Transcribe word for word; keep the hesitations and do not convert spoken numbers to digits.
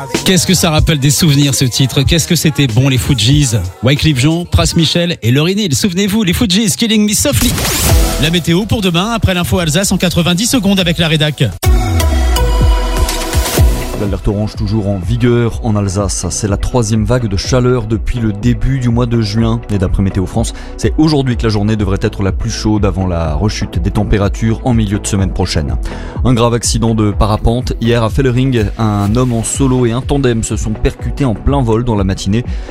Qu'est-ce que ça rappelle des souvenirs ce titre? Qu'est-ce que c'était bon les Fujis? Wyclef Jean, Pras Michel et Lauryn Hill. Souvenez-vous, les Fujis, Killing Me Softly. La météo pour demain, après l'info Alsace en quatre-vingt-dix secondes avec la rédac. L'alerte orange toujours en vigueur en Alsace. C'est la troisième vague de chaleur depuis le début du mois de juin. Et d'après Météo France, c'est aujourd'hui que la journée devrait être la plus chaude avant la rechute des températures en milieu de semaine prochaine. Un grave accident de parapente. Hier à Fellering, un homme en solo et un tandem se sont percutés en plein vol dans la matinée.